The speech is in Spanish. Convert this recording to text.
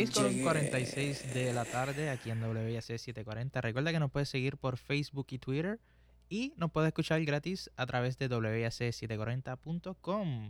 6:46 de la tarde aquí en WIAC 740. Recuerda que nos puedes seguir por Facebook y Twitter y nos puedes escuchar gratis a través de WIAC740.com.